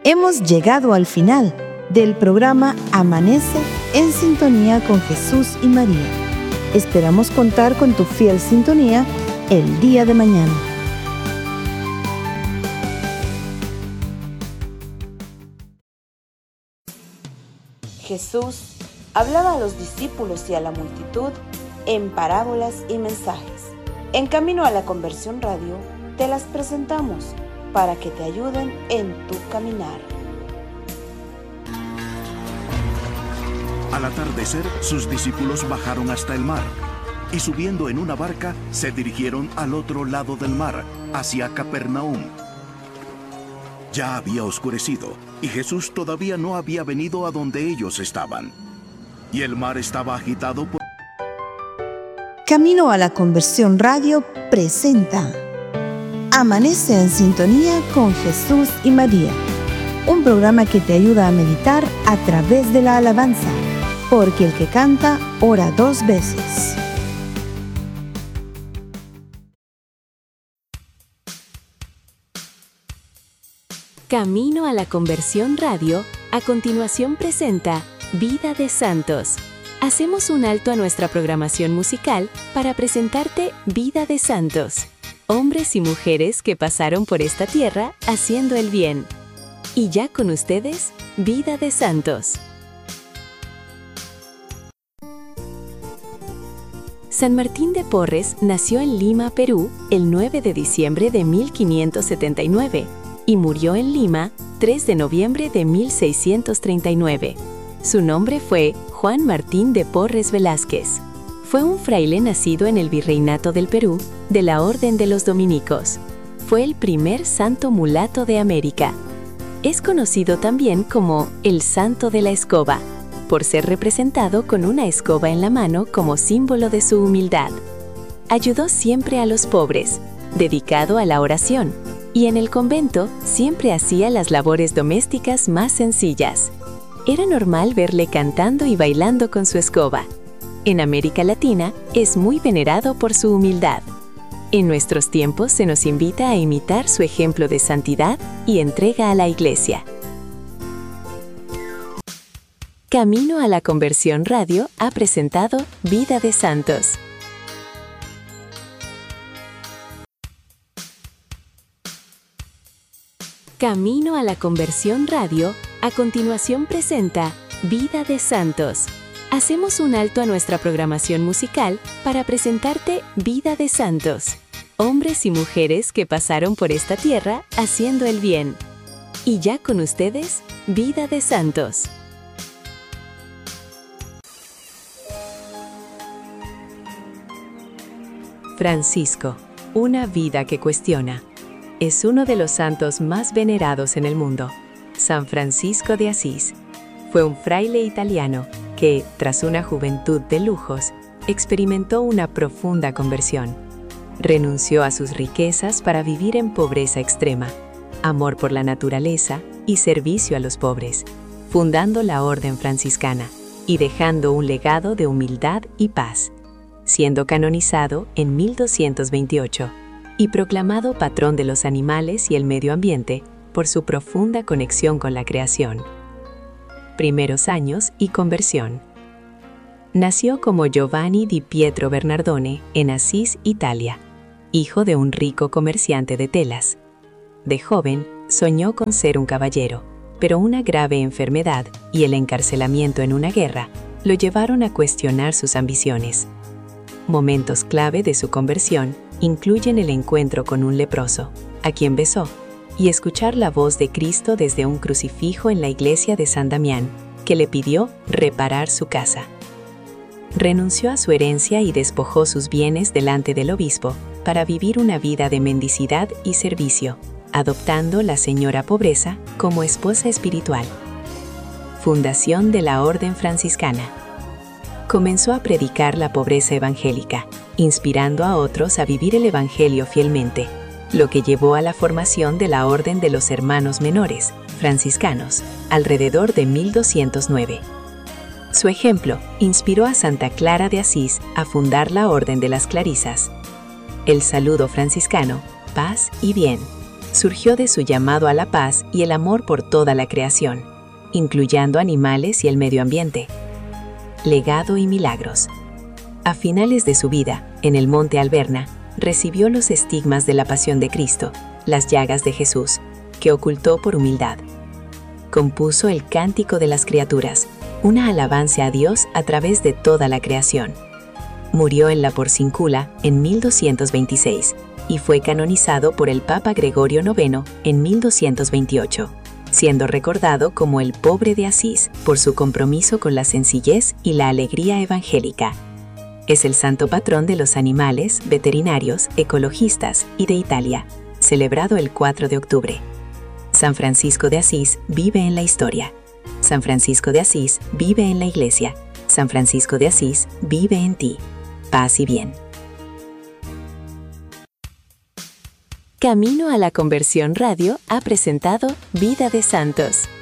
Hemos llegado al final del programa Amanece en sintonía con Jesús y María. Esperamos contar con tu fiel sintonía el día de mañana. Jesús hablaba a los discípulos y a la multitud en parábolas y mensajes. En Camino a la Conversión Radio te las presentamos para que te ayuden en tu caminar. Al atardecer, sus discípulos bajaron hasta el mar y subiendo en una barca se dirigieron al otro lado del mar, hacia Capernaum. Ya había oscurecido y Jesús todavía no había venido a donde ellos estaban. Y el mar estaba agitado por... Camino a la Conversión Radio presenta Amanece en sintonía con Jesús y María, un programa que te ayuda a meditar a través de la alabanza, porque el que canta ora 2 veces. Camino a la Conversión Radio a continuación presenta Vida de Santos. Hacemos un alto a nuestra programación musical para presentarte Vida de Santos, hombres y mujeres que pasaron por esta tierra haciendo el bien. Y ya con ustedes, Vida de Santos. San Martín de Porres nació en Lima, Perú, el 9 de diciembre de 1579 y murió en Lima 3 de noviembre de 1639. Su nombre fue Juan Martín de Porres Velázquez. Fue un fraile nacido en el Virreinato del Perú, de la Orden de los Dominicos. Fue el primer santo mulato de América. Es conocido también como el Santo de la Escoba, por ser representado con una escoba en la mano como símbolo de su humildad. Ayudó siempre a los pobres, dedicado a la oración, y en el convento siempre hacía las labores domésticas más sencillas. Era normal verle cantando y bailando con su escoba. En América Latina es muy venerado por su humildad. En nuestros tiempos se nos invita a imitar su ejemplo de santidad y entrega a la Iglesia. Camino a la Conversión Radio ha presentado Vida de Santos. Camino a la Conversión Radio a continuación presenta Vida de Santos. Hacemos un alto a nuestra programación musical para presentarte Vida de Santos, hombres y mujeres que pasaron por esta tierra haciendo el bien. Y ya con ustedes, Vida de Santos. Francisco, una vida que cuestiona. Es uno de los santos más venerados en el mundo. San Francisco de Asís fue un fraile italiano que, tras una juventud de lujos, experimentó una profunda conversión. Renunció a sus riquezas para vivir en pobreza extrema, amor por la naturaleza y servicio a los pobres, fundando la Orden Franciscana y dejando un legado de humildad y paz, siendo canonizado en 1228 y proclamado patrón de los animales y el medio ambiente por su profunda conexión con la creación. Primeros años y conversión. Nació como Giovanni di Pietro Bernardone en Asís, Italia, hijo de un rico comerciante de telas. De joven, soñó con ser un caballero, pero una grave enfermedad y el encarcelamiento en una guerra lo llevaron a cuestionar sus ambiciones. Momentos clave de su conversión incluyen el encuentro con un leproso, a quien besó, y escuchar la voz de Cristo desde un crucifijo en la iglesia de San Damián, que le pidió reparar su casa. Renunció a su herencia y despojó sus bienes delante del obispo para vivir una vida de mendicidad y servicio, adoptando la señora pobreza como esposa espiritual. Fundación de la Orden Franciscana. Comenzó a predicar la pobreza evangélica, inspirando a otros a vivir el evangelio fielmente, lo que llevó a la formación de la Orden de los Hermanos Menores, franciscanos, alrededor de 1209. Su ejemplo inspiró a Santa Clara de Asís a fundar la Orden de las Clarisas. El saludo franciscano, paz y bien, surgió de su llamado a la paz y el amor por toda la creación, incluyendo animales y el medio ambiente. Legado y milagros. A finales de su vida, en el Monte Alverna, recibió los estigmas de la pasión de Cristo, las llagas de Jesús, que ocultó por humildad. Compuso el Cántico de las Criaturas, una alabanza a Dios a través de toda la creación. Murió en la Porciúncula en 1226 y fue canonizado por el Papa Gregorio IX en 1228, siendo recordado como el pobre de Asís por su compromiso con la sencillez y la alegría evangélica. Es el santo patrón de los animales, veterinarios, ecologistas y de Italia, celebrado el 4 de octubre. San Francisco de Asís vive en la historia. San Francisco de Asís vive en la Iglesia. San Francisco de Asís vive en ti. Paz y bien. Camino a la Conversión Radio ha presentado Vida de Santos.